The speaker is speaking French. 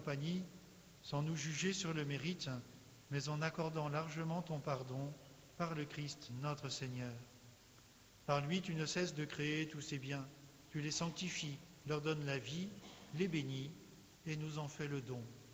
compagnie, sans nous juger sur le mérite, mais en accordant largement ton pardon par le Christ notre Seigneur. Par lui, tu ne cesses de créer tous ces biens, tu les sanctifies, leur donnes la vie, les bénis et nous en fais le don.